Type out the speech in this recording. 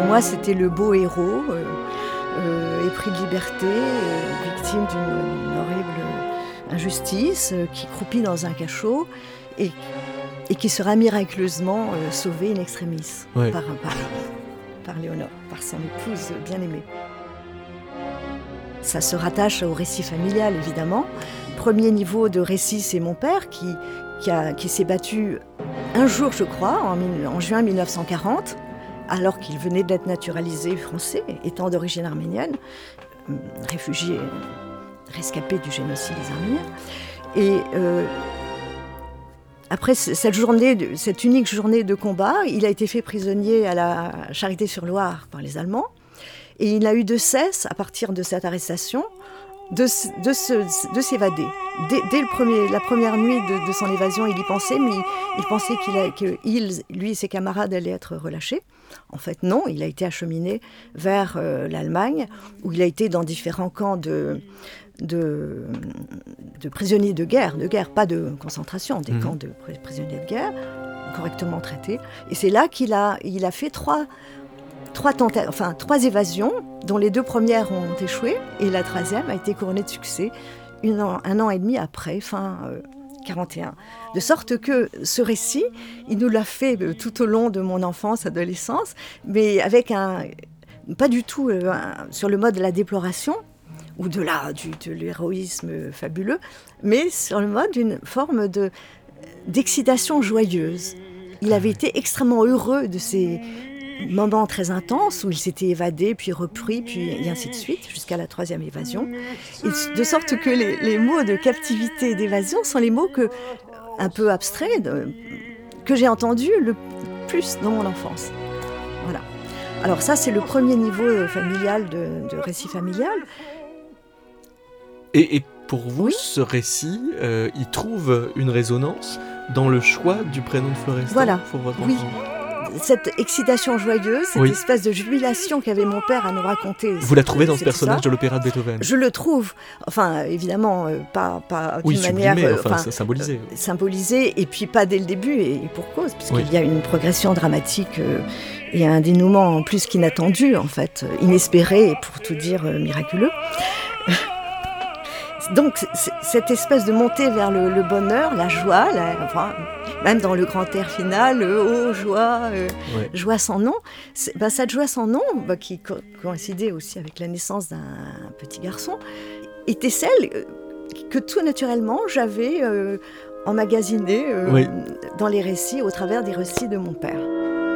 Pour moi, c'était le beau héros, épris de liberté, victime d'une horrible injustice, qui croupit dans un cachot et qui sera miraculeusement sauvé in extremis par Léonore, par son épouse bien-aimée. Ça se rattache au récit familial, évidemment. Premier niveau de récit, c'est mon père qui s'est battu un jour, je crois, en juin 1940, alors qu'il venait d'être naturalisé français, étant d'origine arménienne, réfugié, rescapé du génocide des Arméniens. Et après cette unique journée de combat, il a été fait prisonnier à la Charité-sur-Loire par les Allemands. Et il n'a eu de cesse, à partir de cette arrestation, de s'évader. Dès la première nuit de son évasion, il y pensait, mais il pensait lui et ses camarades allaient être relâchés. En fait, non, il a été acheminé vers l'Allemagne, où il a été dans différents camps de prisonniers de guerre, pas de concentration, des camps de prisonniers de guerre, correctement traités. Et c'est là qu'il a fait trois évasions, dont les 2 premières ont échoué, et la 3e a été couronnée de succès un an et demi après, fin 41. De sorte que ce récit, il nous l'a fait tout au long de mon enfance, adolescence, mais avec pas du tout sur le mode de la déploration, ou de l'héroïsme fabuleux, mais sur le mode d'une forme d'excitation joyeuse. Il avait été extrêmement heureux de ces moments très intenses où il s'était évadé, puis repris, et ainsi de suite, jusqu'à la 3e évasion. Et de sorte que les mots de captivité et d'évasion sont les mots un peu abstraits que j'ai entendus le plus dans mon enfance. Voilà. Alors ça, c'est le premier niveau familial de récit familial. Et pour vous, oui, ce récit, il trouve une résonance dans le choix du prénom de Florestan pour votre enfant. Oui. Cette excitation joyeuse, cette espèce de jubilation qu'avait mon père à nous raconter. Vous la trouvez dans ce personnage de l'opéra de Beethoven ? Je le trouve, enfin évidemment pas d'une manière symbolisée, et puis pas dès le début, et pour cause, puisqu'il y a une progression dramatique et un dénouement en plus qu'inattendu, en fait, inespéré et pour tout dire miraculeux. Donc cette espèce de montée vers le bonheur, la joie, même dans le grand air final, joie sans nom, cette joie sans nom, qui coïncidait aussi avec la naissance d'un petit garçon, était celle que tout naturellement j'avais emmagasinée dans les récits, au travers des récits de mon père.